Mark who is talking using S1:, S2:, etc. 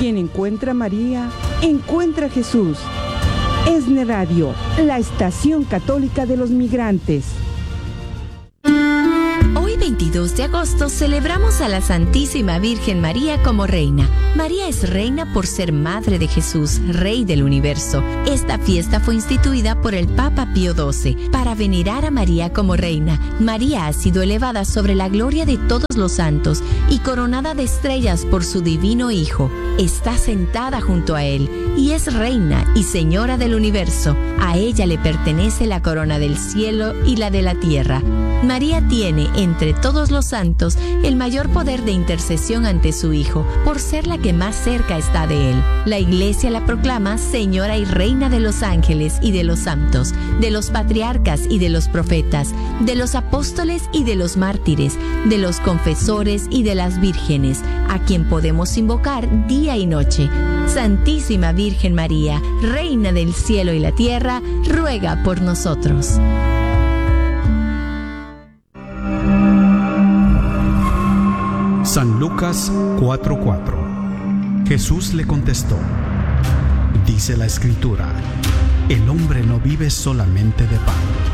S1: Quien encuentra a María, encuentra a Jesús. ESNE Radio, la estación católica de los migrantes.
S2: Hoy 22 de agosto celebramos a la Santísima Virgen María como reina. María es reina por ser madre de Jesús, Rey del universo. Esta fiesta fue instituida por el Papa Pío XII para venerar a María como reina. María ha sido elevada sobre la gloria de todos los santos y coronada de estrellas por su divino Hijo. Está sentada junto a él y es reina y señora del universo. A ella le pertenece la corona del cielo y la de la tierra. María tiene, entre todos los santos, el mayor poder de intercesión ante su Hijo, por ser la que más cerca está de él. La Iglesia la proclama Señora y Reina de los ángeles y de los santos, de los patriarcas y de los profetas, de los apóstoles y de los mártires, de los confesores y de las vírgenes, a quien podemos invocar día y noche. Santísima Virgen María, Reina del cielo y la tierra, ruega por nosotros.
S3: San Lucas 4:4. Jesús le contestó: dice la Escritura, el hombre no vive solamente de pan.